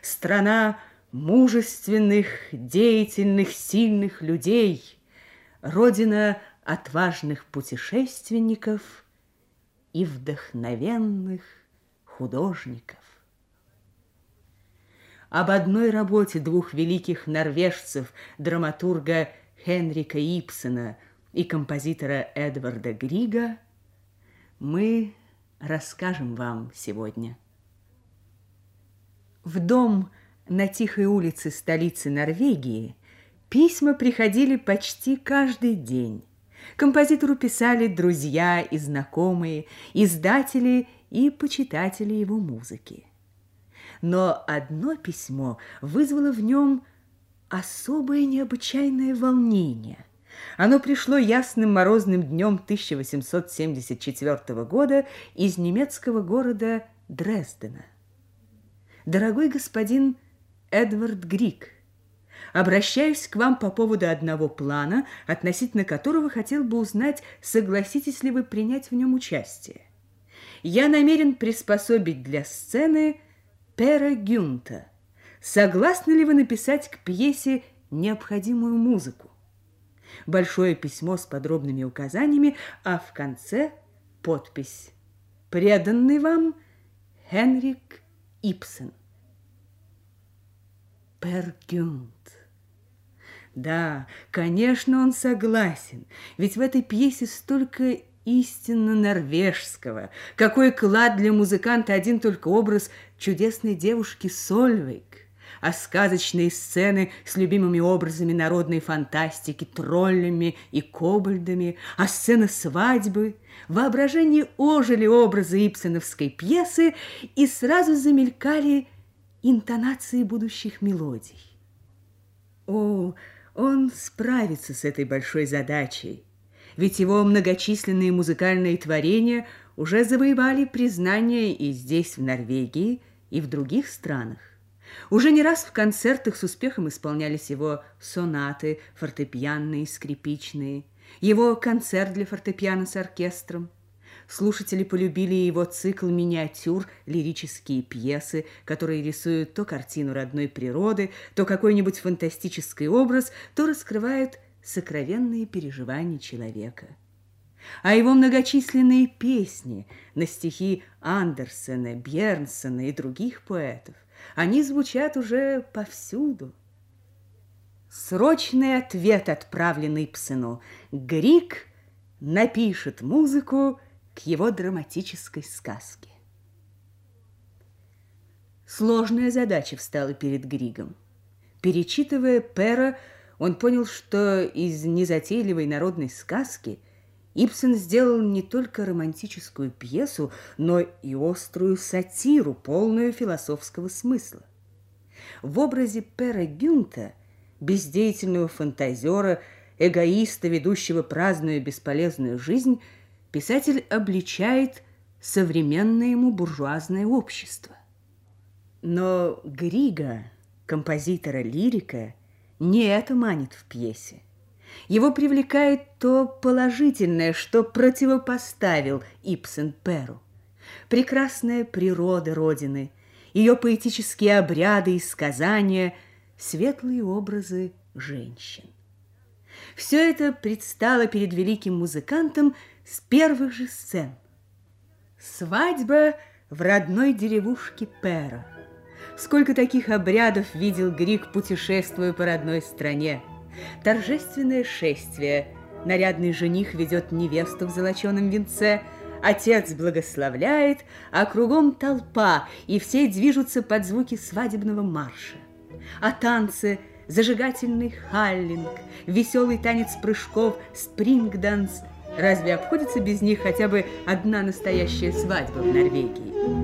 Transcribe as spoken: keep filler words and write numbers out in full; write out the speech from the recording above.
страна мужественных, деятельных, сильных людей, родина отважных путешественников и вдохновенных художников. Об одной работе двух великих норвежцев, драматурга Хенрика Ибсена и композитора Эдварда Грига, мы расскажем вам сегодня. В дом на тихой улице столицы Норвегии письма приходили почти каждый день. Композитору писали друзья и знакомые, издатели и почитатели его музыки. Но одно письмо вызвало в нем особое необычайное волнение. Оно пришло ясным морозным днем тысяча восемьсот семьдесят четвёртого года из немецкого города Дрездена. «Дорогой господин Эдвард Григ, обращаюсь к вам по поводу одного плана, относительно которого хотел бы узнать, согласитесь ли вы принять в нем участие. Я намерен приспособить для сцены Пера Гюнта. Согласны ли вы написать к пьесе необходимую музыку? Большое письмо с подробными указаниями, а в конце подпись: преданный вам Хенрик Ибсен». Пер Гюнт. Да, конечно, он согласен, ведь в этой пьесе столько истинно норвежского. Какой клад для музыканта один только образ чудесной девушки Сольвейг, а сказочные сцены с любимыми образами народной фантастики, троллями и кобальдами, а сцена свадьбы. В воображении ожили образы ибсеновской пьесы и сразу замелькали интонации будущих мелодий. О, он справится с этой большой задачей, ведь его многочисленные музыкальные творения уже завоевали признание и здесь, в Норвегии, и в других странах. Уже не раз в концертах с успехом исполнялись его сонаты, фортепианные, скрипичные, его концерт для фортепиано с оркестром. Слушатели полюбили его цикл миниатюр, лирические пьесы, которые рисуют то картину родной природы, то какой-нибудь фантастический образ, то раскрывают сокровенные переживания человека. А его многочисленные песни на стихи Андерсена, Бьернсона и других поэтов, они звучат уже повсюду. Срочный ответ отправлен Ибсену. Григ напишет музыку к его драматической сказке. Сложная задача встала перед Григом. Перечитывая Пера, он понял, что из незатейливой народной сказки Ибсен сделал не только романтическую пьесу, но и острую сатиру, полную философского смысла. В образе Пера Гюнта, бездеятельного фантазера, эгоиста, ведущего праздную бесполезную жизнь, писатель обличает современное ему буржуазное общество. Но Грига, композитора-лирика, не это манит в пьесе. Его привлекает то положительное, что противопоставил Ибсен Перу. Прекрасная природа Родины, ее поэтические обряды и сказания, светлые образы женщин. Все это предстало перед великим музыкантом с первых же сцен. Свадьба в родной деревушке Пера. Сколько таких обрядов видел Григ, путешествуя по родной стране. Торжественное шествие. Нарядный жених ведет невесту в золоченом венце. Отец благословляет, а кругом толпа, и все движутся под звуки свадебного марша. А танцы – зажигательный халлинг, веселый танец прыжков, спрингданс. Разве обходится без них хотя бы одна настоящая свадьба в Норвегии?